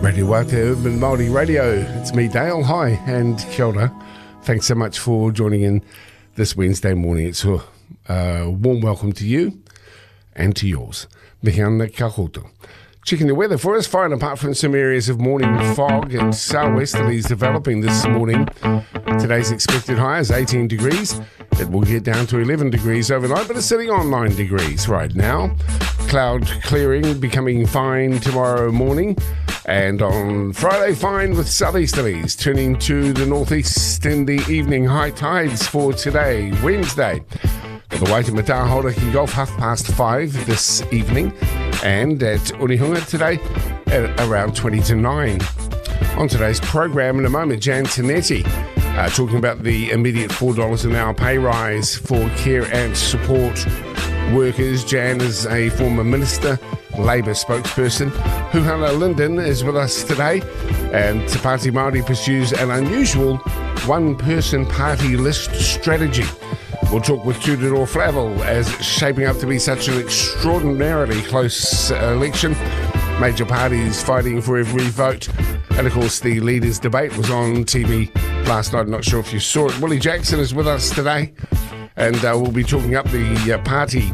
Radio Waka Urban Māori Radio. It's me, Dale. Hi, and kia ora. Thanks so much for joining in this Wednesday morning. It's a warm welcome to you and to yours. Mihi ana kia koutou. Checking the weather for us, fine apart from some areas of morning fog and southwesterlies developing this morning. Today's expected high is 18 degrees. It will get down to 11 degrees overnight, but it's sitting on 9 degrees right now. Cloud clearing, becoming fine tomorrow morning. And on Friday, fine with southeasterlies, turning to the northeast in the evening. High tides for today, Wednesday. The Waitemata Hauraki Golf 5:30 this evening, and at Unihunga today at around 20 to 9. On today's program in a moment, Jan Tinetti talking about the immediate $4 an hour pay rise for care and support workers. Jan is a former minister, Labour spokesperson. Huhana Linden is with us today, and Te Pāti Māori pursues an unusual one-person party list strategy. We'll talk with Tudor Flavel as it's shaping up to be such an extraordinarily close election. Major parties fighting for every vote. And of course, the leaders' debate was on TV last night. I'm not sure if you saw it. Willie Jackson is with us today, and we'll be talking up the party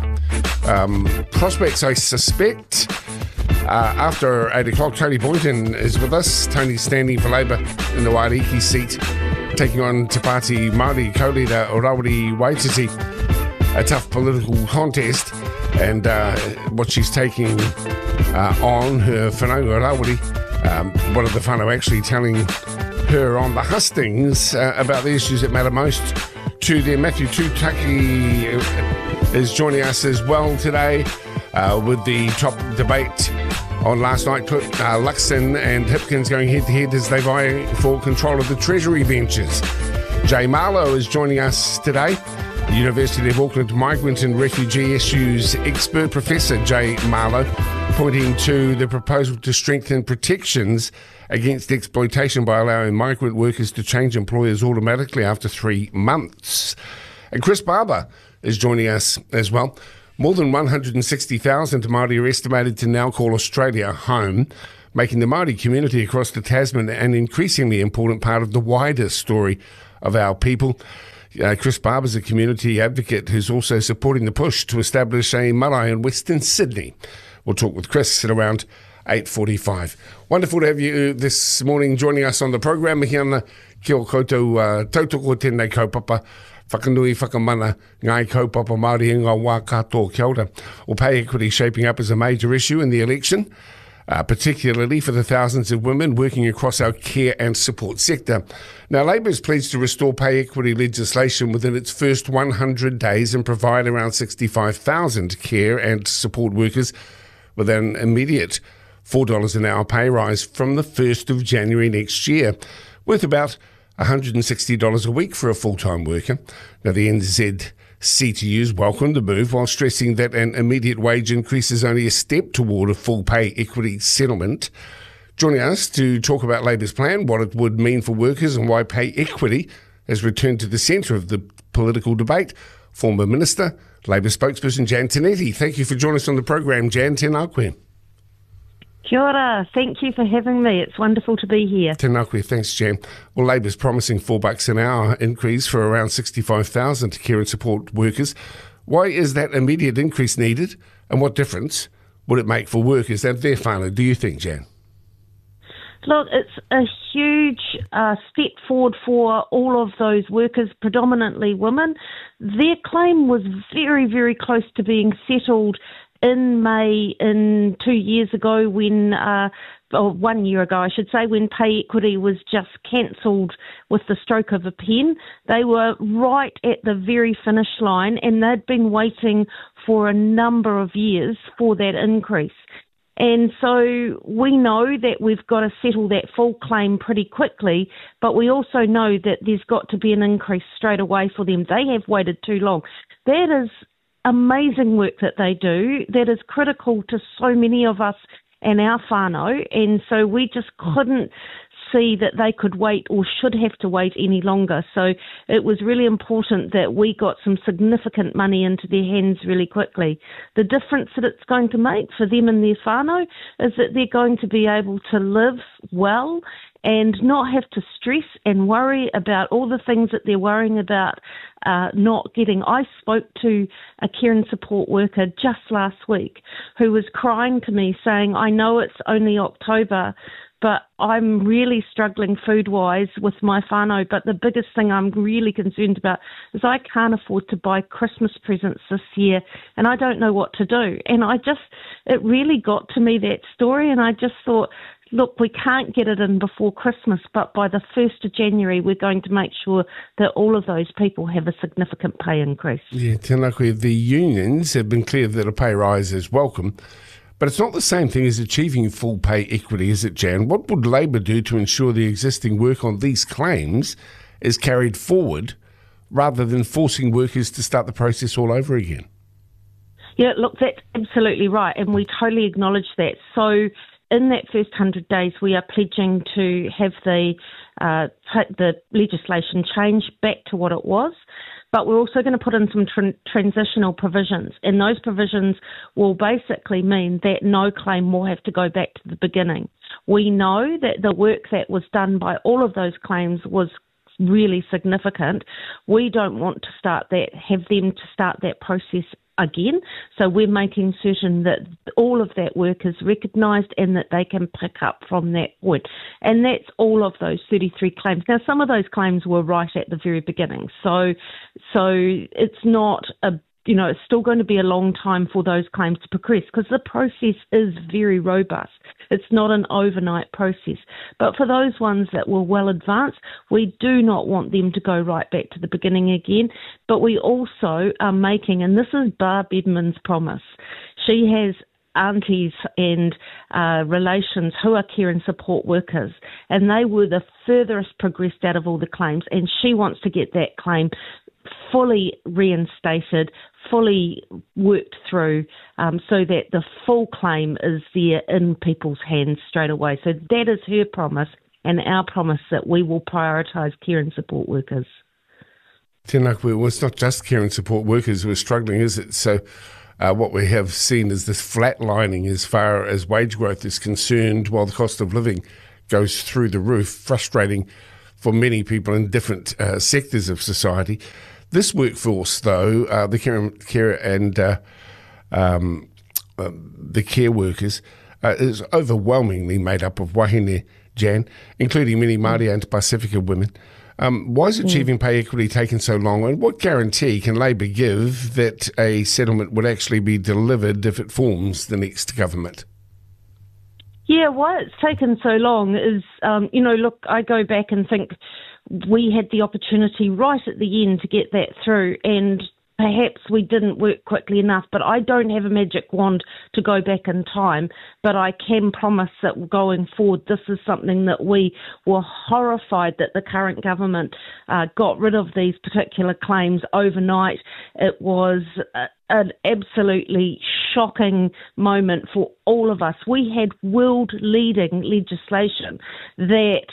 prospects, I suspect. After 8 o'clock, Tony Boynton is with us. Tony's standing for Labour in the Wairiki seat, taking on Te Pāti Māori co-leader Rawiri Waititi. A tough political contest, and what she's taking on her whanaunga Rawiri. One of the whānau actually telling her on the hustings about the issues that matter most to them. Matthew Tutaki is joining us as well today with the top debate on last night. Luxon and Hipkins going head-to-head as they vie for control of the Treasury benches. Jay Marlow is joining us today. The University of Auckland Migrant and Refugee Issues expert, Professor Jay Marlow, pointing to the proposal to strengthen protections against exploitation by allowing migrant workers to change employers automatically after 3 months. And Chris Barber is joining us as well. More than 160,000 Māori are estimated to now call Australia home, making the Māori community across the Tasman an increasingly important part of the wider story of our people. Chris Barber is a community advocate who's also supporting the push to establish a marae in Western Sydney. We'll talk with Chris at around 8:45. Wonderful to have you this morning joining us on the program. Mihi ana kia o koutou tautoko tēnei kaupapa. Whakanui, whakamana, ngai kaupapa Māori i ngā wā katoa kia ora. Well, pay equity shaping up as a major issue in the election, particularly for the thousands of women working across our care and support sector. Now, Labour is pleased to restore pay equity legislation within its first 100 days and provide around 65,000 care and support workers with an immediate $4 an hour pay rise from the 1st of January next year, worth about $160 a week for a full-time worker. Now, the NZCTUs welcomed the move while stressing that an immediate wage increase is only a step toward a full pay equity settlement. Joining us to talk about Labour's plan, what it would mean for workers and why pay equity has returned to the centre of the political debate, former Minister, Labour spokesperson Jan Tinetti. Thank you for joining us on the program, Jan. Tēnā koe. Kia ora. Thank you for having me. It's wonderful to be here. Tēnā koe. Thanks, Jan. Well, Labour's promising $4 an hour increase for around 65,000 care and support workers. Why is that immediate increase needed, and what difference would it make for workers and their whānau, do you think, Jan? Look, it's a huge step forward for all of those workers, predominantly women. Their claim was very, very close to being settled in May 2 years ago when, or 1 year ago I should say, when pay equity was just cancelled with the stroke of a pen. They were right at the very finish line, and they'd been waiting for a number of years for that increase. And so we know that we've got to settle that full claim pretty quickly, but we also know that there's got to be an increase straight away for them. They have waited too long. That is amazing work that they do. That is critical to so many of us and our whānau, and so we just couldn't see that they could wait or should have to wait any longer. So it was really important that we got some significant money into their hands really quickly. The difference that it's going to make for them and their whānau is that they're going to be able to live, well and not have to stress and worry about all the things that they're worrying about not getting. I spoke to a care and support worker just last week who was crying to me saying, I know it's only October, but I'm really struggling food-wise with my whānau. But the biggest thing I'm really concerned about is I can't afford to buy Christmas presents this year, and I don't know what to do. And it really got to me, that story, and I just thought, look, we can't get it in before Christmas, but by the 1st of January, we're going to make sure that all of those people have a significant pay increase. Yeah, Tēnā koe, the unions have been clear that a pay rise is welcome, but it's not the same thing as achieving full pay equity, is it, Jan? What would Labour do to ensure the existing work on these claims is carried forward rather than forcing workers to start the process all over again? Yeah, look, that's absolutely right, and we totally acknowledge that. So in that first 100 days, we are pledging to have the legislation change back to what it was, but we're also going to put in some transitional provisions, and those provisions will basically mean that no claim will have to go back to the beginning. We know that the work that was done by all of those claims was really significant. We don't want to have them to start that process again. So we're making certain that all of that work is recognised and that they can pick up from that point. And that's all of those 33 claims. Now, some of those claims were right at the very beginning. So it's not it's still going to be a long time for those claims to progress because the process is very robust. It's not an overnight process. But for those ones that were well advanced, we do not want them to go right back to the beginning again. But we also are making, and this is Barb Edmonds' promise, she has aunties and relations who are care and support workers, and they were the furthest progressed out of all the claims, and she wants to get that claim fully reinstated, fully worked through, so that the full claim is there in people's hands straight away. So that is her promise and our promise that we will prioritise care and support workers. Tēnā koe, well, it's not just care and support workers who are struggling, is it? So what we have seen is this flatlining as far as wage growth is concerned, while the cost of living goes through the roof, frustrating for many people in different sectors of society. This workforce, though, the care and the care workers, is overwhelmingly made up of wahine, Jan, including many Māori and Pasifika women. Why is achieving pay equity taking so long, and what guarantee can Labour give that a settlement would actually be delivered if it forms the next government? Yeah, why it's taken so long is, look, I go back and think we had the opportunity right at the end to get that through, and perhaps we didn't work quickly enough, but I don't have a magic wand to go back in time, but I can promise that going forward, this is something that we were horrified that the current government got rid of these particular claims overnight. It was an absolutely shocking moment for all of us. We had world-leading legislation that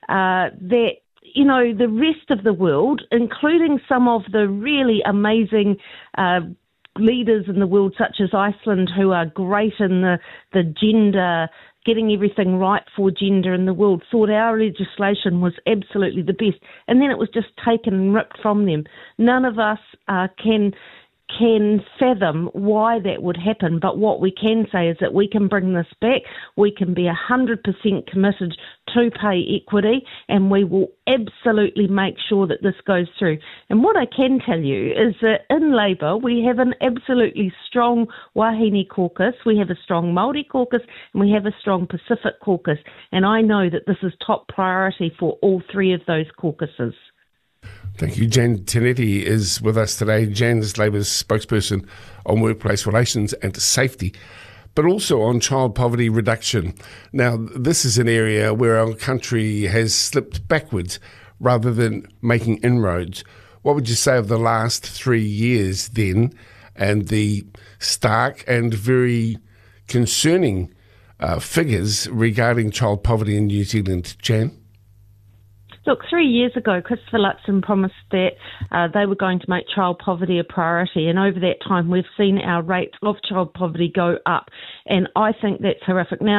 the rest of the world, including some of the really amazing leaders in the world, such as Iceland, who are great in the gender, getting everything right for gender in the world, thought our legislation was absolutely the best. And then it was just taken and ripped from them. None of us can fathom why that would happen, but what we can say is that we can bring this back, we can be 100% committed to pay equity, and we will absolutely make sure that this goes through. And what I can tell you is that in Labour we have an absolutely strong Wahine caucus, we have a strong Māori caucus, and we have a strong Pacific caucus, and I know that this is top priority for all three of those caucuses. Thank you. Jan Tinetti is with us today. Jan is Labour's spokesperson on workplace relations and safety, but also on child poverty reduction. Now, this is an area where our country has slipped backwards rather than making inroads. What would you say of the last 3 years then, and the stark and very concerning figures regarding child poverty in New Zealand, Jan? Look, 3 years ago, Christopher Luxon promised that they were going to make child poverty a priority, and over that time we've seen our rate of child poverty go up, and I think that's horrific. Now,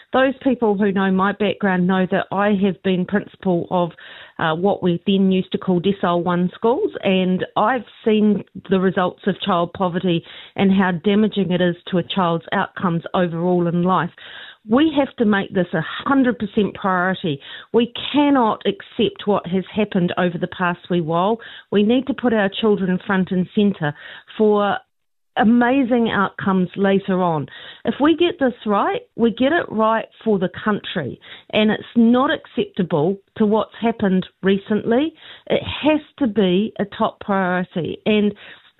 those people who know my background know that I have been principal of what we then used to call Decile 1 schools, and I've seen the results of child poverty and how damaging it is to a child's outcomes overall in life. We have to make this 100% priority. We cannot accept what has happened over the past wee while. We need to put our children front and centre for amazing outcomes later on. If we get this right, we get it right for the country. And it's not acceptable to what's happened recently. It has to be a top priority. And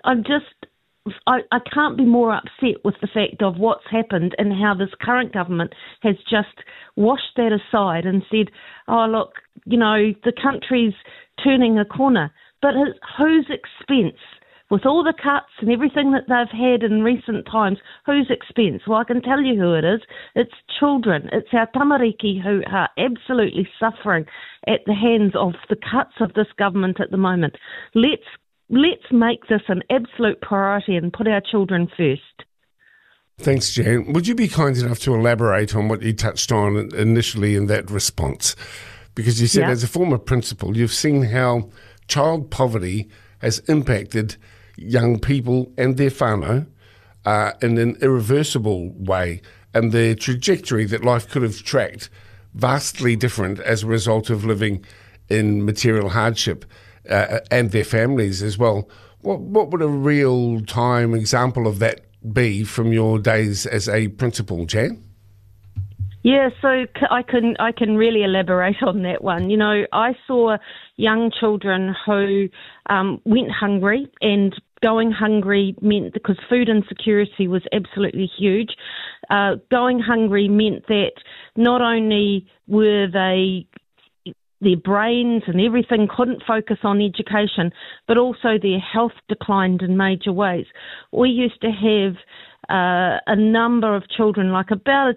I can't be more upset with the fact of what's happened and how this current government has just washed that aside and said, oh, look, the country's turning a corner. But at whose expense? With all the cuts and everything that they've had in recent times, whose expense? Well, I can tell you who it is. It's children. It's our tamariki who are absolutely suffering at the hands of the cuts of this government at the moment. Let's make this an absolute priority and put our children first. Thanks, Jan. Would you be kind enough to elaborate on what you touched on initially in that response? Because you said as a former principal, you've seen how child poverty has impacted young people and their whānau in an irreversible way, and the trajectory that life could have tracked vastly different as a result of living in material hardship and their families as well. What would a real-time example of that be from your days as a principal, Jan? Yeah, so I can really elaborate on that one. I saw young children who went hungry, and going hungry meant, because food insecurity was absolutely huge, going hungry meant that not only were their brains and everything couldn't focus on education, but also their health declined in major ways. We used to have a number of children, like about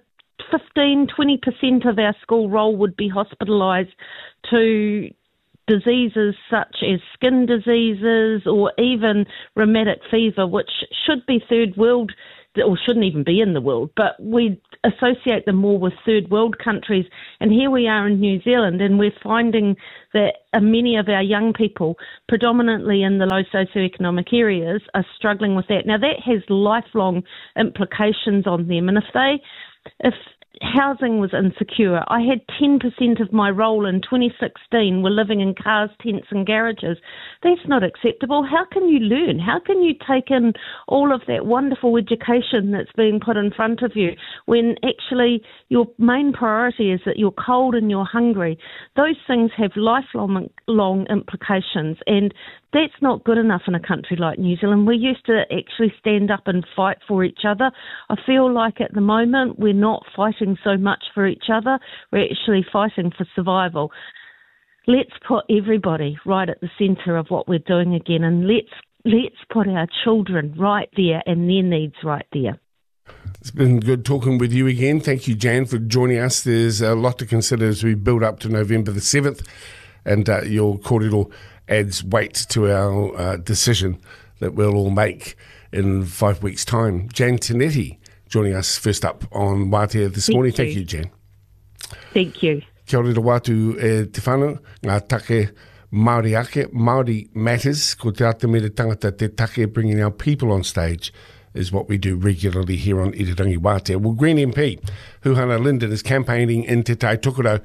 15-20% of our school roll would be hospitalised to diseases such as skin diseases or even rheumatic fever, which should be third world, or shouldn't even be in the world, but we associate them more with third world countries. And here we are in New Zealand, and we're finding that many of our young people, predominantly in the low socioeconomic areas, are struggling with that. Now, that has lifelong implications on them, and if housing was insecure, I had 10% of my roll in 2016 were living in cars, tents and garages. That's not acceptable. How can you learn? How can you take in all of that wonderful education that's being put in front of you when actually your main priority is that you're cold and you're hungry? Those things have lifelong implications, and that's not good enough in a country like New Zealand. We used to actually stand up and fight for each other. I feel like at the moment we're not fighting so much for each other. We're actually fighting for survival. Let's put everybody right at the centre of what we're doing again, and let's put our children right there and their needs right there. It's been good talking with you again. Thank you, Jan, for joining us. There's a lot to consider as we build up to November the 7th, and your kōrero adds weight to our decision that we'll all make in 5 weeks' time. Jan Tinetti joining us first up on Wātea this morning. Thank you, Jan. Thank you. Kia ora wātu te whānau, ngā take Māori ake, Māori Matters, ko te atamere tangata te take, bringing our people on stage, is what we do regularly here on Irirangi Wātea. Well, Green MP Huhana Linden is campaigning in Te Tai Tokerau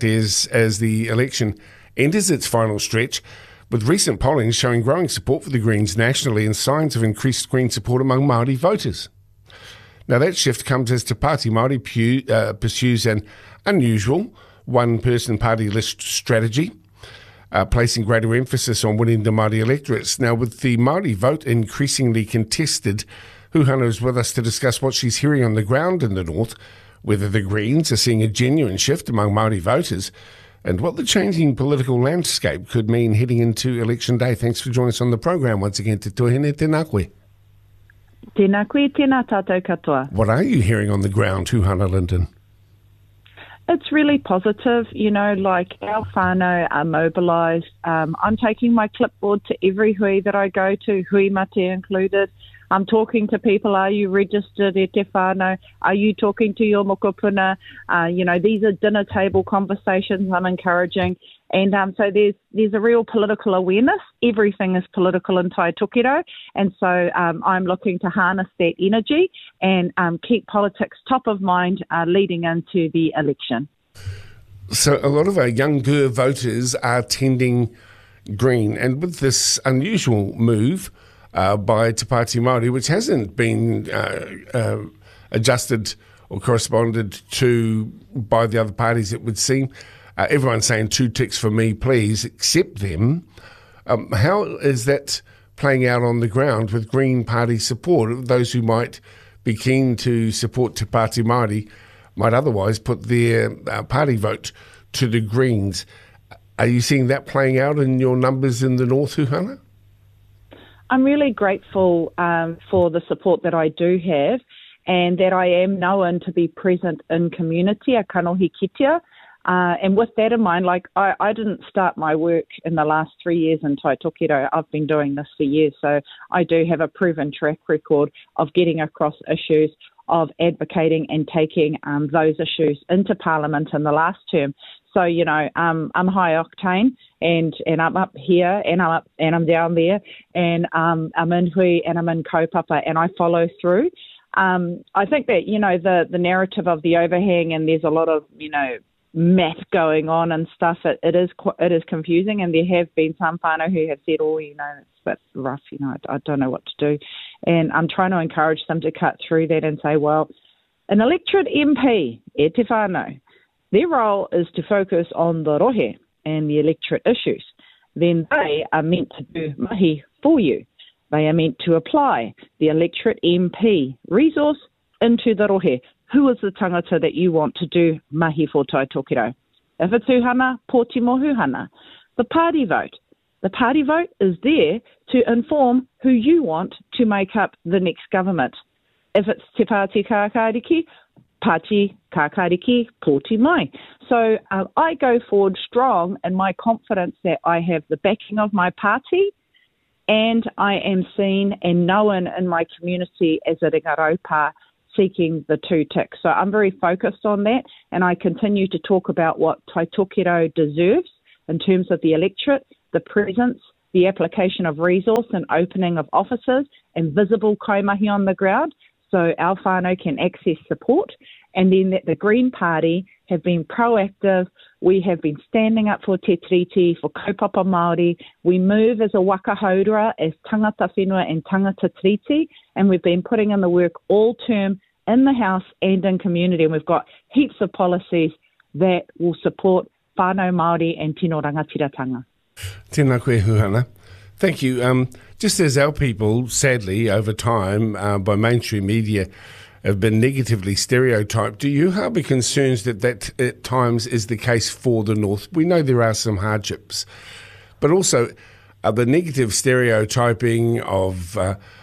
as the election enters its final stretch, with recent polling showing growing support for the Greens nationally and signs of increased Green support among Māori voters. Now, that shift comes as Te Pāti Māori pursues an unusual one-person party list strategy, placing greater emphasis on winning the Māori electorates. Now, with the Māori vote increasingly contested, Huhana is with us to discuss what she's hearing on the ground in the north, whether the Greens are seeing a genuine shift among Māori voters, and what the changing political landscape could mean heading into election day. Thanks for joining us on the program once again. Te tuahine, tēnā koe. Tēnā koe, tēnā tātou katoa. What are you hearing on the ground, Huhana Linden? It's really positive. Like our whānau are mobilised. I'm taking my clipboard to every hui that I go to, hui mate included. I'm talking to people. Are you registered e te whānau? Are you talking to your mokopuna? These are dinner table conversations I'm encouraging. And so there's a real political awareness. Everything is political in Tai Tokerau. And so I'm looking to harness that energy and keep politics top of mind leading into the election. So a lot of our younger voters are tending Green. And with this unusual move by Te Pāti Māori, which hasn't been adjusted or corresponded to by the other parties, it would seem, everyone's saying 2 ticks for me, please, accept them. How is that playing out on the ground with Green Party support? Those who might be keen to support Te Pāti Māori might otherwise put their party vote to the Greens. Are you seeing that playing out in your numbers in the North, Huhana? I'm really grateful for the support that I do have and that I am known to be present in community, a kanohi kitea. And with that in mind, I didn't start my work in the last 3 years in Tai Tokerau. I've been doing this for years, so I do have a proven track record of getting across issues, of advocating and taking those issues into Parliament in the last term. So, I'm high octane and I'm up here and I'm down there and I'm in hui and I'm in kaupapa and I follow through. I think that, the narrative of the overhang and there's a lot of, math going on and stuff, it is confusing, and there have been some whānau who have said, it's a bit rough, I don't know what to do. And I'm trying to encourage them to cut through that and say, well, an electorate MP, e te whānau, their role is to focus on the rohe and the electorate issues. Then they are meant to do mahi for you. They are meant to apply the electorate MP resource into the rohe. Who is the tangata that you want to do mahi for Tai Tokerau? If it's Huhana, Pōtimo Huhana. The party vote. The party vote is there to inform who you want to make up the next government. If it's Te Pāti Kākāriki, Pāti Kākāriki, Pōti Mai. So I go forward strong in my confidence that I have the backing of my party and I am seen and known in my community as a ringaraupa seeking the 2 ticks. So I'm very focused on that, and I continue to talk about what Tai Tokerau deserves in terms of the electorate, the presence, the application of resource and opening of offices and visible kaimahi on the ground so our whānau can access support, and then that the Green Party have been proactive. We have been standing up for Te Tiriti, for kaupapa Māori. We move as a wakahaurua, as tangata whenua and tangata tiriti, and we've been putting in the work all term in the House and in community, and we've got heaps of policies that will support whānau Māori and tino rangatiratanga. Tēnā koe, Huhana. Thank you. Just as our people, sadly, over time, by mainstream media, have been negatively stereotyped, do you harbour concerns that at times is the case for the North? We know there are some hardships, but also the negative stereotyping of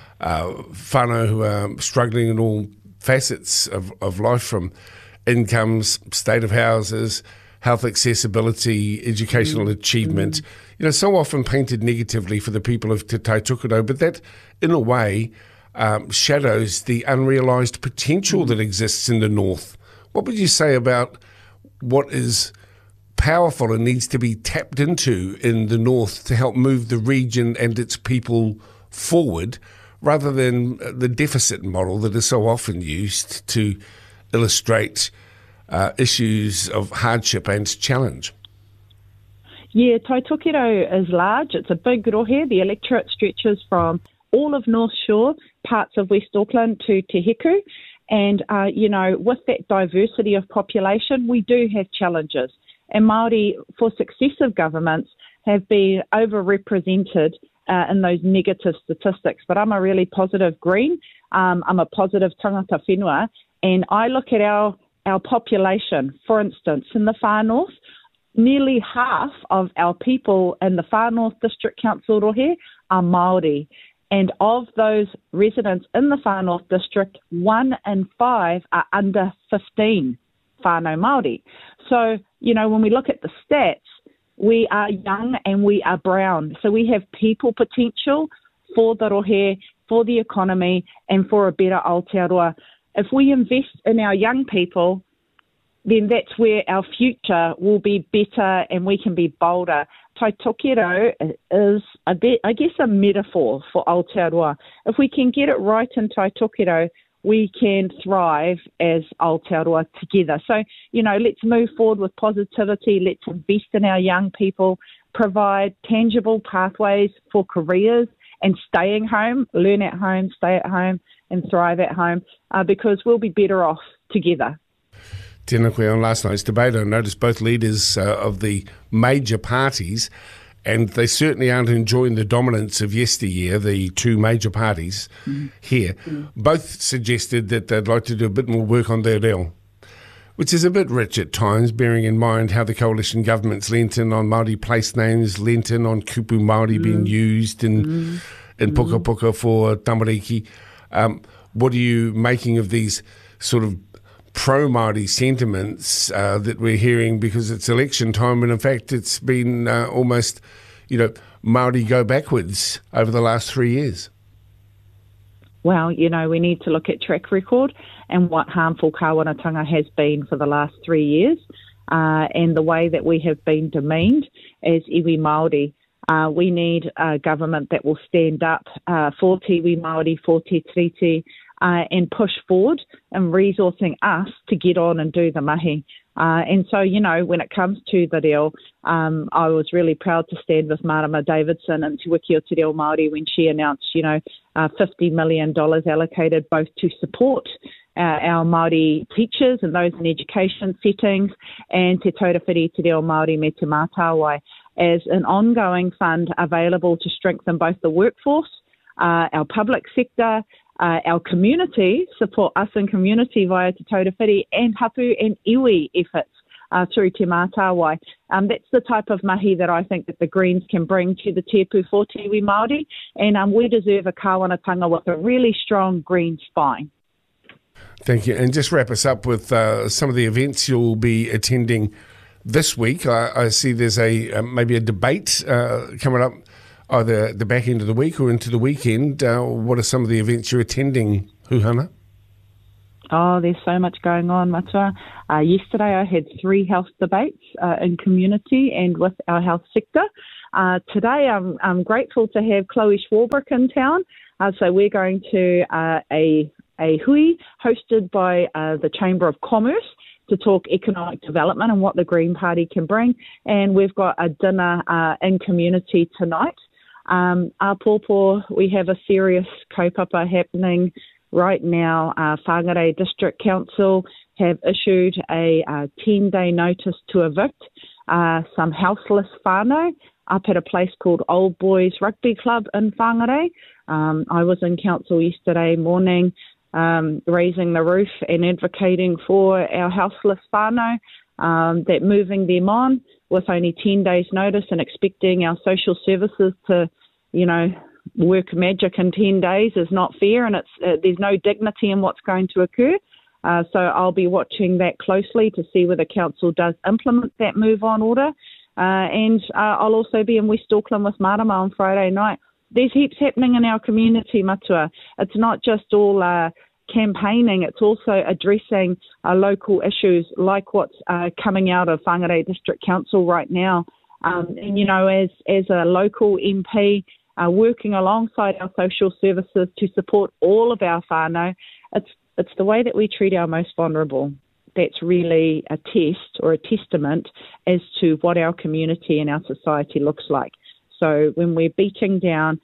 whānau who are struggling in all facets of life, from incomes, state of houses, health accessibility, educational achievement, so often painted negatively for the people of Te Tai Tokerau, but that, in a way, shadows the unrealised potential that exists in the North. What would you say about what is powerful and needs to be tapped into in the North to help move the region and its people forward, rather than the deficit model that is so often used to illustrate issues of hardship and challenge? Yeah, Tai Tokerau is large. It's a big rohe. The electorate stretches from all of North Shore, parts of West Auckland to Te Heku. And, with that diversity of population, we do have challenges. And Māori, for successive governments, have been overrepresented in those negative statistics. But I'm a really positive Green. I'm a positive tangata whenua. And I look at our population, for instance, in the Far North. Nearly half of our people in the Far North District Council rohe are Māori. And of those residents in the Far North District, 1 in 5 are under 15 whānau Māori. So, when we look at the stats, we are young and we are brown. So we have people potential for the rohe for the economy, and for a better Aotearoa. If we invest in our young people, then that's where our future will be better and we can be bolder. Tai Tokiro is a metaphor for Aotearoa. If we can get it right in Tai Tokiro, we can thrive as Aotearoa together. So, let's move forward with positivity. Let's invest in our young people, provide tangible pathways for careers and staying home, learn at home, stay at home and thrive at home, because we'll be better off together. Tēnā koe on last night's debate. I noticed both leaders of the major parties, and they certainly aren't enjoying the dominance of yesteryear, the two major parties here, both suggested that they'd like to do a bit more work on their reo, which is a bit rich at times, bearing in mind how the coalition government's lent in on Māori place names, lent in on kupu Māori being used in puka puka for tamariki. What are you making of these sort of pro-Māori sentiments that we're hearing, because it's election time and in fact it's been almost, Māori go backwards over the last 3 years? Well, we need to look at track record and what harmful kāwanatanga has been for the last 3 years, and the way that we have been demeaned as iwi Māori. We need a government that will stand up for te iwi Māori, for te tiriti, and push forward and resourcing us to get on and do the mahi. And so, when it comes to the reo, I was really proud to stand with Marama Davidson and Te Wiki o Te Reo Māori when she announced, $50 million allocated both to support our Māori teachers and those in education settings, and Te Taurawhiri Te Reo Māori me Te Mātāwai as an ongoing fund available to strengthen both the workforce, our public sector, our community, support us in community via Te Taurawhiri, and hapu and iwi efforts through Te Mātāwai. That's the type of mahi that I think that the Greens can bring to the tepu for te iwi Māori, and we deserve a kāwanatanga with a really strong green spine. Thank you. And just wrap us up with some of the events you'll be attending this week. I see there's maybe a debate coming up either the back end of the week or into the weekend. What are some of the events you're attending, Huhana? Oh, there's so much going on, Matua. Yesterday I had 3 health debates in community and with our health sector. Today I'm grateful to have Chloe Swarbrick in town. So we're going to a hui hosted by the Chamber of Commerce to talk economic development and what the Green Party can bring. And we've got a dinner in community tonight. Pōpō, we have a serious kaupapa happening right now. Whangarei District Council have issued a 10-day notice to evict some houseless whānau up at a place called Old Boys Rugby Club in Whangarei. I was in council yesterday morning raising the roof and advocating for our houseless whānau, that moving them on with only 10 days notice and expecting our social services to, work magic in 10 days is not fair, and there's no dignity in what's going to occur. So I'll be watching that closely to see whether council does implement that move on order. And I'll also be in West Auckland with Marama on Friday night. There's heaps happening in our community, Matua. It's not just all campaigning, it's also addressing local issues like what's coming out of Whangarei District Council right now. And, as a local MP, working alongside our social services to support all of our whānau, it's the way that we treat our most vulnerable. That's really a test or a testament as to what our community and our society looks like. So when we're beating down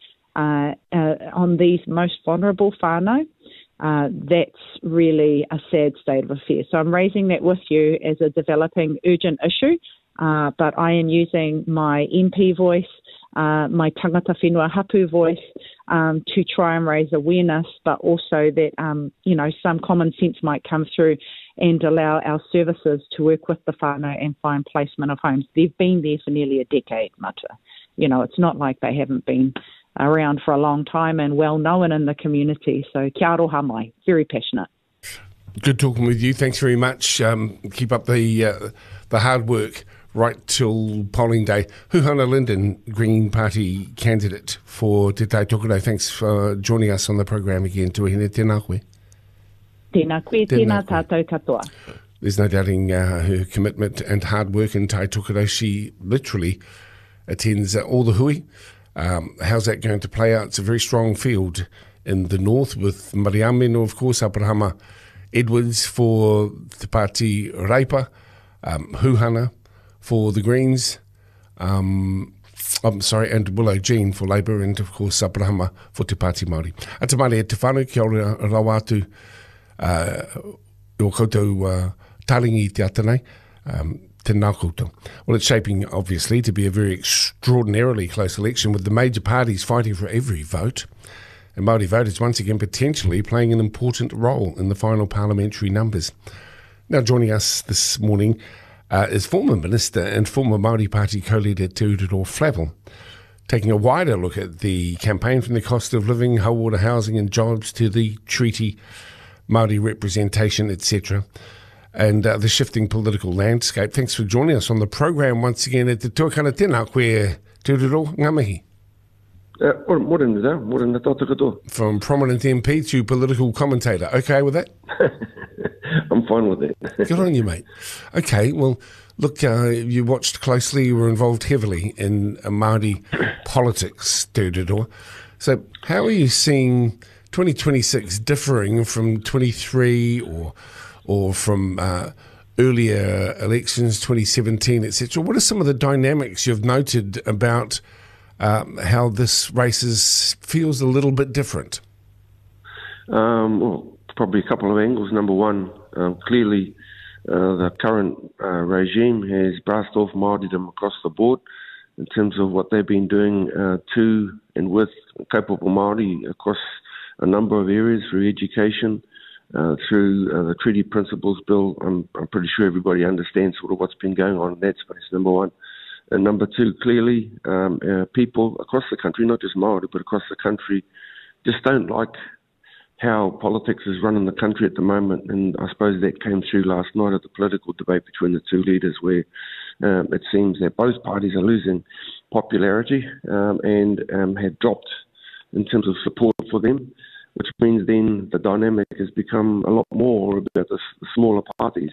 on these most vulnerable whānau, that's really a sad state of affairs. So I'm raising that with you as a developing urgent issue, but I am using my MP voice, my tangata whenua hapu voice, to try and raise awareness, but also that, some common sense might come through and allow our services to work with the whānau and find placement of homes. They've been there for nearly a decade, Mata. It's not like they haven't been around for a long time and well known in the community. So kia aroha mai, very passionate. Good talking with you. Thanks very much. Keep up the hard work right till polling day. Huhana Linden, Green Party candidate for Te Tai Tokerau. Thanks for joining us on the program again. Tuahine, tēnā koe. Tēnā koe, tēnā tātou katoa. There's no doubting her commitment and hard work in Tai Tokerau. She literally attends all the hui. How's that going to play out? It's a very strong field in the north with Mariamino, of course, Abrahama Edwards for Te Pāti Reipa, Huhana for the Greens, and Willow Jean for Labour, and of course Abrahama for Te Pāti Māori. Ata mare e te whānau, kia ora rau atu o koutou taringi te atanei, tēnā koutou. Well, it's shaping, obviously, to be a very extraordinarily close election with the major parties fighting for every vote. And Māori voters once again potentially playing an important role in the final parliamentary numbers. Now joining us this morning is former Minister and former Māori Party co-leader Te Ururoa Flavel, taking a wider look at the campaign from the cost of living, Hauora housing and jobs to the treaty, Māori representation, etc., and the shifting political landscape. Thanks for joining us on the program once again at the Tuakana Tēnā koe Te Ururoa, ngā mihi. From prominent MP to political commentator. Okay with that? I'm fine with that. Good on you, mate. Okay, well, look, you watched closely, you were involved heavily in Māori politics, Te Ururoa. So how are you seeing 2026 differing from 23 or from earlier elections, 2017, etc.? What are some of the dynamics you've noted about how this race feels a little bit different? Well, probably a couple of angles. Number one, clearly the current regime has brassed off Māoridom across the board in terms of what they've been doing to and with kaupapa Māori across a number of areas through education, through the Treaty Principles Bill. I'm pretty sure everybody understands sort of what's been going on in that space, number one. And number two, clearly, people across the country, not just Māori, but across the country, just don't like how politics is run in the country at the moment. And I suppose that came through last night at the political debate between the two leaders, where it seems that both parties are losing popularity and have dropped in terms of support for them, which means then the dynamic has become a lot more about the smaller parties.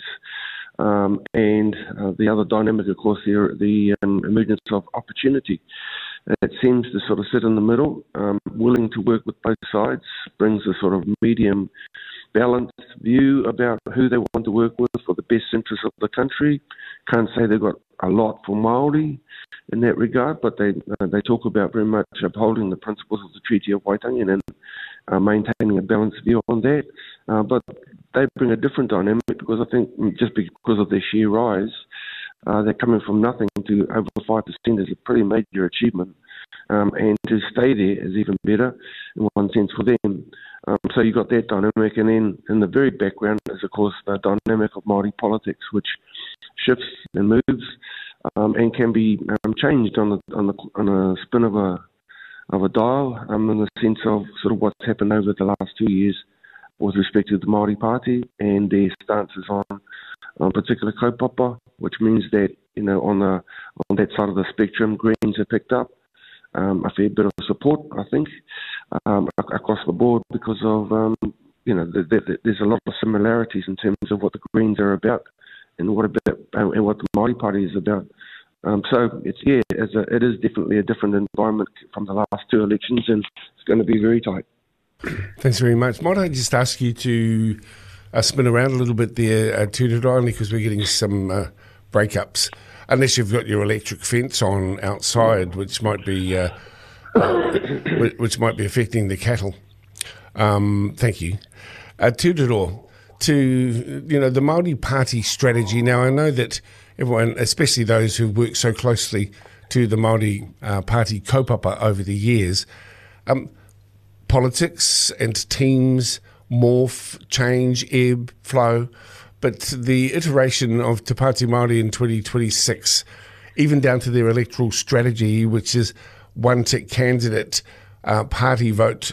And the other dynamic, of course, the emergence of opportunity. It seems to sort of sit in the middle, willing to work with both sides, brings a sort of medium balanced view about who they want to work with for the best interests of the country. Can't say they've got a lot for Māori in that regard, but they talk about very much upholding the principles of the Treaty of Waitangi and maintaining a balanced view on that. But they bring a different dynamic because I think just because of their sheer rise, they're coming from nothing to over 5% is a pretty major achievement. And to stay there is even better in one sense for them. So you've got that dynamic, and then in the very background is, of course, the dynamic of Māori politics, which shifts and moves and can be changed on a spin of a dial in the sense of sort of what's happened over the last 2 years with respect to the Māori Party and their stances on particular kaupapa, which means that, you know, on that side of the spectrum, Greens have picked up a fair bit of support, I think, across the board because of, there's a lot of similarities in terms of what the Greens are about and what the Māori Party is about. So it is definitely a different environment from the last two elections, and it's going to be very tight. Thanks very much. Might I just ask you to spin around a little bit there, Te Ururoa, only because we're getting some breakups. Unless you've got your electric fence on outside, which might be affecting the cattle. Thank you. Te Ururoa, to the Māori Party strategy. Now, I know that everyone, especially those who work so closely to the Māori Party kaupapa over the years, politics and teams morph, change, ebb, flow. But the iteration of Te Pāti Māori in 2026, even down to their electoral strategy, which is one-tick candidate, party vote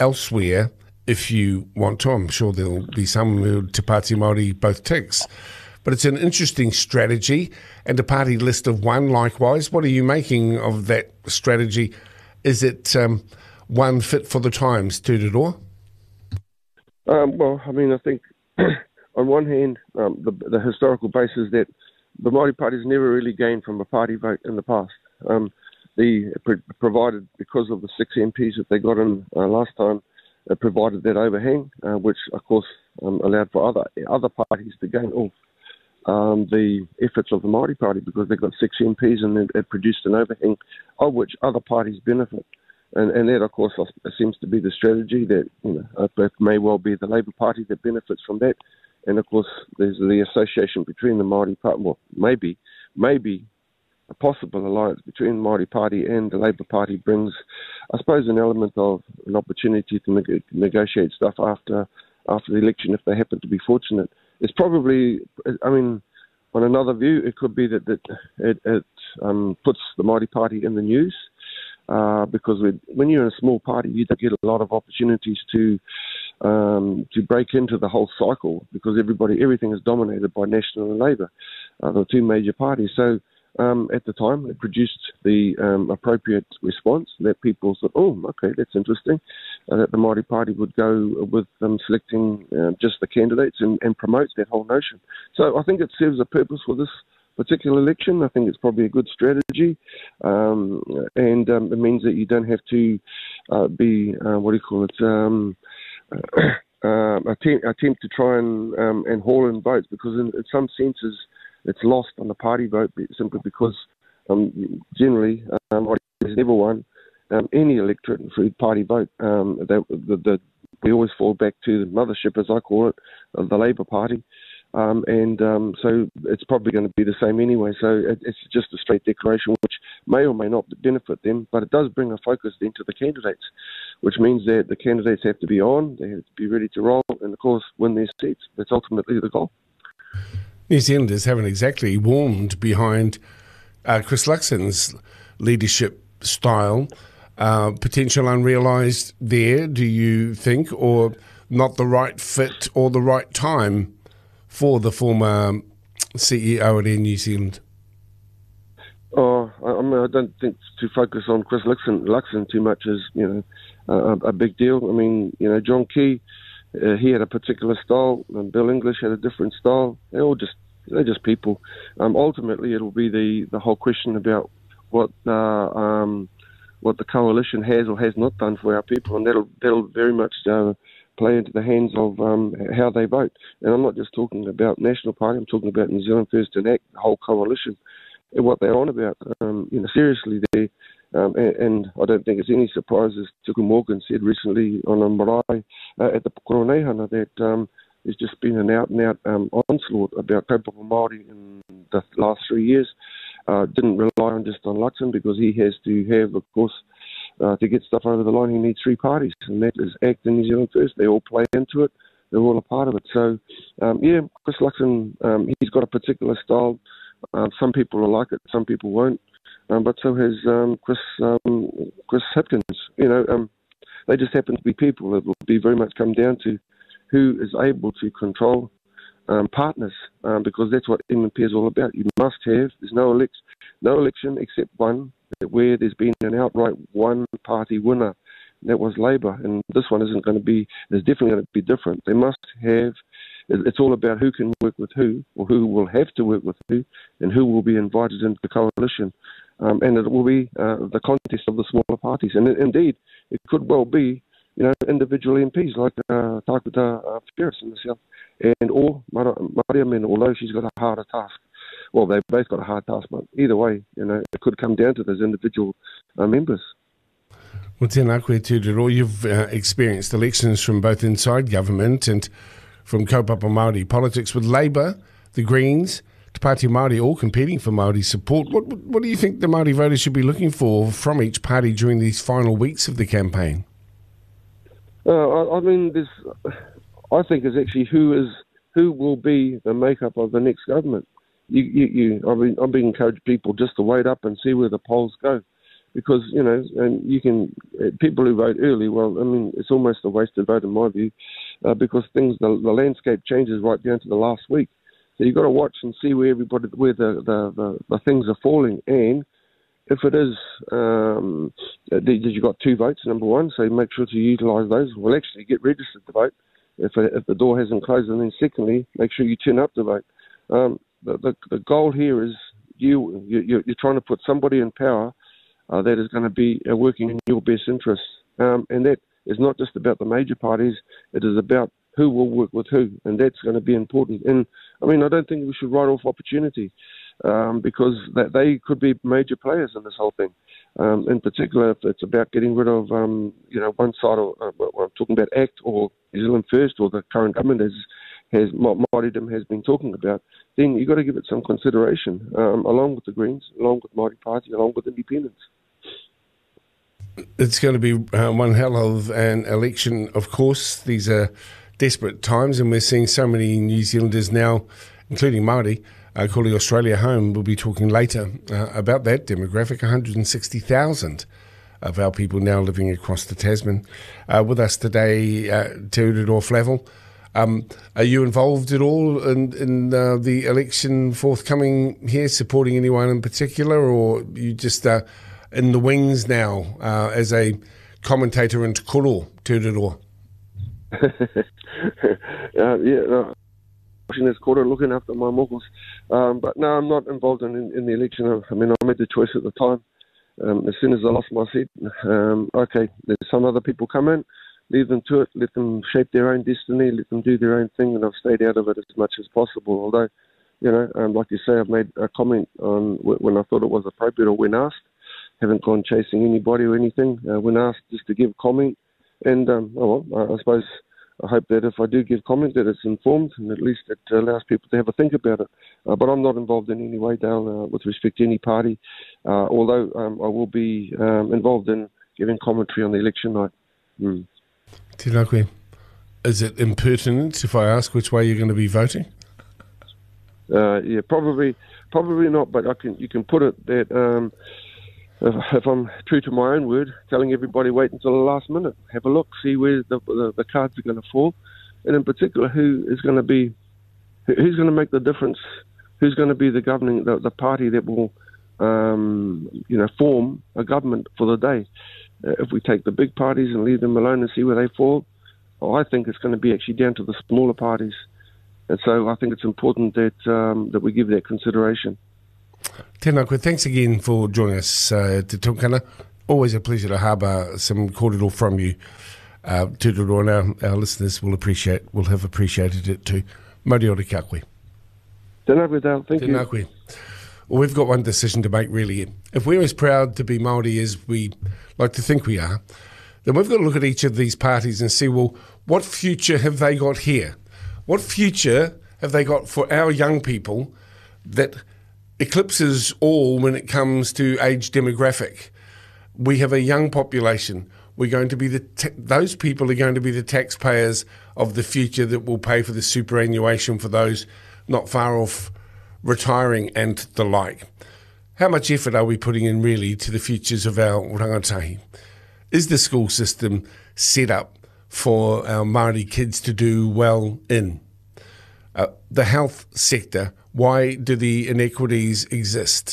elsewhere, if you want to. I'm sure there'll be some who Te Pāti Māori both ticks. but it's an interesting strategy and a party list of one likewise. What are you making of that strategy? Is it one fit for the times, Tudor? Well, I mean, I think on one hand, the historical base is that the Māori Party's never really gained from a party vote in the past. Provided, because of the 6 MPs that they got in last time, it provided that overhang, which of course allowed for other parties to gain off the efforts of the Māori Party, because they got 6 MPs and it produced an overhang of which other parties benefit. And that, of course, seems to be the strategy that, it may well be the Labour Party that benefits from that. And, of course, there's the association between the Māori Party, well, maybe a possible alliance between the Māori Party and the Labour Party brings, I suppose, an element of an opportunity to negotiate stuff after the election if they happen to be fortunate. It's probably, I mean, on another view, it could be that it puts the Māori Party in the news, because when you're in a small party, you don't get a lot of opportunities to break into the whole cycle, because everything is dominated by National and Labour, the 2 major parties. So at the time, it produced the appropriate response that people thought, oh, okay, that's interesting, that the Māori Party would go with selecting just the candidates and promote that whole notion. So I think it serves a purpose for this particular election. I think it's probably a good strategy, and it means that you don't have to be, attempt to try and haul in votes, because in some senses it's lost on the party vote simply because generally there's never won any electorate through party vote. We always fall back to the mothership, as I call it, of the Labour Party. So it's probably going to be the same anyway. So it's just a straight declaration, which may or may not benefit them, but it does bring a focus into the candidates, which means that the candidates have to be on, they have to be ready to roll, and of course win their seats. That's ultimately the goal. New Zealanders haven't exactly warmed behind Chris Luxon's leadership style. Potential unrealised there, do you think, or not the right fit or the right time for the former CEO at Air New Zealand? I don't think to focus on Chris Luxon too much is, a big deal. I mean, John Key, he had a particular style, and Bill English had a different style. They're just people. Ultimately, it'll be the whole question about what the coalition has or has not done for our people, and that'll very much play into the hands of how they vote. And I'm not just talking about National Party, I'm talking about New Zealand First and ACT, the whole coalition, and what they're on about. Seriously, and I don't think it's any surprise, as Tuku Morgan said recently on a marae at the Pukoroneihana, that there's just been an out-and-out onslaught about kaupapa Māori in the last 3 years. Didn't rely on Luxon, because he has to have, of course, to get stuff over the line, he needs 3 parties, and that is ACT and New Zealand First. They all play into it. They're all a part of it. So, Chris Luxon, he's got a particular style. Some people will like it, some people won't. But so has Chris Hipkins. They just happen to be people. It will be very much come down to who is able to control partners, because that's what MMP is all about. You must have, there's no election except one where there's been an outright one-party winner. That was Labour, and this one is definitely going to be different. They must have, it's all about who can work with who, or who will have to work with who, and who will be invited into the coalition. And it will be the contest of the smaller parties. And indeed, it could well be, individual MPs like Tākuta Ferris in the South, or Maria Mena, although she's got a harder task. Well, they've both got a hard task, but either way, it could come down to those individual members. Well, tēnā koe tūrero, you've experienced elections from both inside government and from kaupapa Māori politics, with Labour, the Greens, Te Pāti Māori all competing for Māori support. What do you think the Māori voters should be looking for from each party during these final weeks of the campaign? I think it's actually who will be the makeup of the next government. I've been encouraging people just to wait up and see where the polls go, because and you can people who vote early. Well, it's almost a wasted vote in my view, because the landscape changes right down to the last week. So you've got to watch and see where the things are falling. And if it is, you got 2 votes, number one, so make sure to utilise those. Well, actually, get registered to vote if the door hasn't closed. And then secondly, make sure you turn up to vote. The goal here is you're trying to put somebody in power that is going to be working in your best interests. And that is not just about the major parties, it is about who will work with who, and that's going to be important. And I mean, I don't think we should write off opportunity because they could be major players in this whole thing. In particular, if it's about getting rid of, one side, or I'm talking about ACT or New Zealand First, or the current government has Māoridom has been talking about, then you've got to give it some consideration, along with the Greens, along with Māori Party, along with independents. It's going to be one hell of an election, of course. These are desperate times, and we're seeing so many New Zealanders now, including Māori, calling Australia home. We'll be talking later about that demographic. 160,000 of our people now living across the Tasman. With us today, Te Ururoa Flavel. Are you involved at all in the election forthcoming here, supporting anyone in particular, or you just in the wings now as a commentator in Te Koro, Te Ururoa? Watching this quarter, looking after my moguls. But no, I'm not involved in the election. I mean, I made the choice at the time. As soon as I lost my seat, okay, there's some other people come in, leave them to it, let them shape their own destiny, let them do their own thing, and I've stayed out of it as much as possible. Although, like you say, I've made a comment on when I thought it was appropriate or when asked. Haven't gone chasing anybody or anything. When asked, just to give comment. And, I suppose I hope that if I do give comment that it's informed and at least it allows people to have a think about it. But I'm not involved in any way, Dale, with respect to any party, although I will be involved in giving commentary on the election night. Tēnā koe. Is it impertinent if I ask which way you're going to be voting? Yeah, probably not, but you can put it that... If I'm true to my own word, telling everybody wait until the last minute, have a look, see where the cards are going to fall, and in particular who's going to make the difference, who's going to be the governing the party that will form a government for the day. If we take the big parties and leave them alone and see where they fall, I think it's going to be actually down to the smaller parties, and so I think it's important that we give that consideration. Tēnā koe, thanks again for joining us, Te Tūkana. Always a pleasure to harbour some kōrero from you. Te Ururoa, our listeners will have appreciated it too. Mauri ora kia koe. Tēnā koe, Dale. Thank you. Tēnā koe. Well, we've got one decision to make really. If we're as proud to be Māori as we like to think we are, then we've got to look at each of these parties and see, well, what future have they got here? What future have they got for our young people that eclipses all when it comes to age demographic? We have a young population. We're going to be those people are going to be the taxpayers of the future that will pay for the superannuation for those not far off retiring and the like. How much effort are we putting in really to the futures of our rangatahi? Is the school system set up for our Māori kids to do well in? The health sector, why do the inequities exist?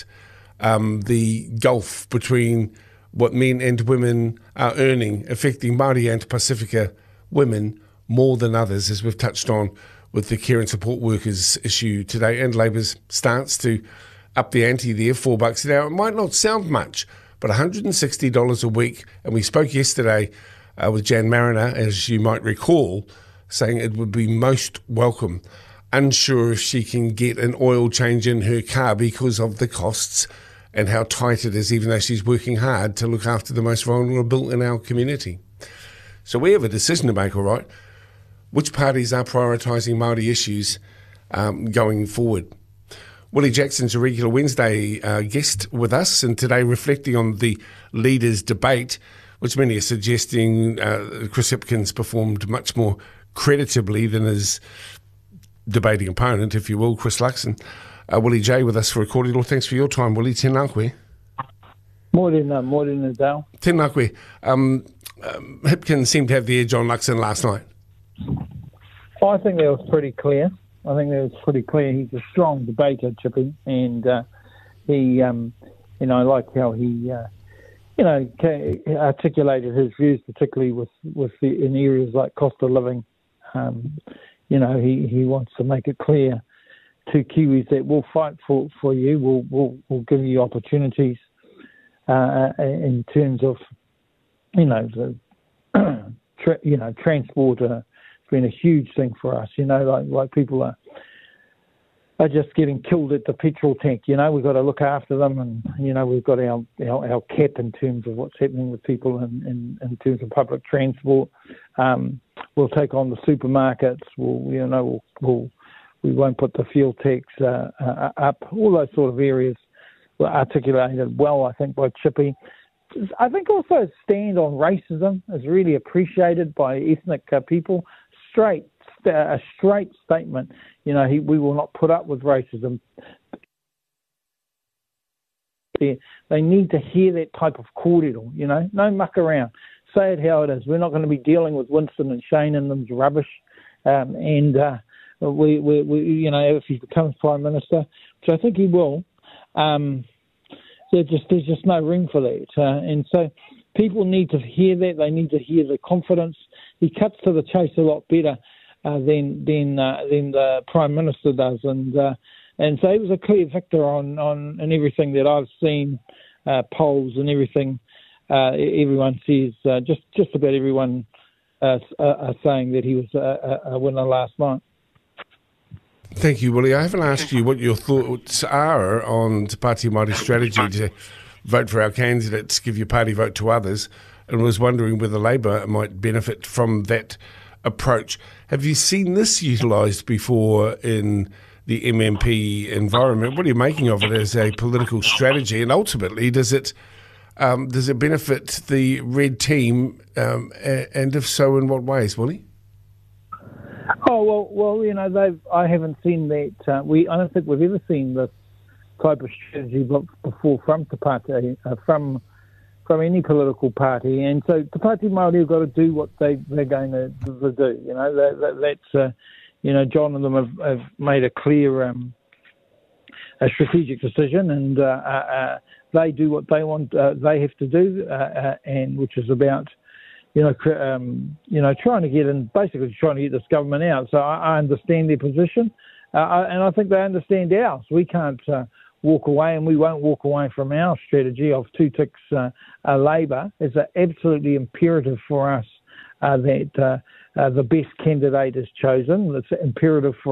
The gulf between what men and women are earning, affecting Māori and Pacifica women more than others, as we've touched on with the care and support workers issue today, and Labour's stance to up the ante there, $4 an hour. It might not sound much, but $160 a week. And we spoke yesterday with Jan Mariner, as you might recall, saying it would be most welcome. Unsure if she can get an oil change in her car because of the costs and how tight it is, even though she's working hard to look after the most vulnerable in our community. So we have a decision to make, all right. Which parties are prioritising Māori issues going forward? Willie Jackson's a regular Wednesday guest with us, and today reflecting on the leaders' debate, which many are suggesting Chris Hipkins performed much more creditably than his debating opponent, if you will, Chris Luxon. Willie J with us for a kōrero. Thanks for your time, Willie. Tēnā koe. Mōrena, Dale. Tēnā koe. Hipkins seemed to have the edge on Luxon last night. I think that was pretty clear. I think that was pretty clear. He's a strong debater, Chippy, and he, I like how he, articulated his views, particularly in areas like cost of living. He wants to make it clear to Kiwis that we'll fight for you. We'll give you opportunities in terms of, transport. It's been a huge thing for us. Like people are just getting killed at the petrol tank. We've got to look after them, and we've got our cap in terms of what's happening with people in terms of public transport. We'll take on the supermarkets. We won't put the fuel tax up. All those sort of areas were articulated well, I think, by Chippy. I think also his stand on racism is really appreciated by ethnic people. A straight statement. We will not put up with racism. They need to hear that type of kōrero, no muck around. Say it how it is. We're not going to be dealing with Winston and Shane and them's rubbish. If he becomes Prime Minister, which I think he will, there's just no room for that. And so people need to hear that. They need to hear the confidence. He cuts to the chase a lot better than the Prime Minister does. And so he was a clear victor on everything that I've seen, polls and everything. Everyone says, just about everyone are saying that he was a winner last night. Thank you, Willie. I haven't asked you what your thoughts are on Te Pāti Māori strategy to vote for our candidates, give your party vote to others, and was wondering whether Labour might benefit from that approach. Have you seen this utilised before in the MMP environment? What are you making of it as a political strategy? And ultimately, does it benefit the red team? And if so, in what ways, Willie? Oh well. I haven't seen that. I don't think we've ever seen this type of strategy before from Te Pāti, from any political party. And so Te Pāti Māori have got to do what they're going to do. That's John and them have made a clear a strategic decision, and they do what they want. They have to do, and which is about trying to get in, basically trying to get this government out. So I understand their position, and I think they understand ours. We can't walk away, and we won't walk away from our strategy of 2 ticks Labour. It's absolutely imperative for us that the best candidate is chosen. It's imperative for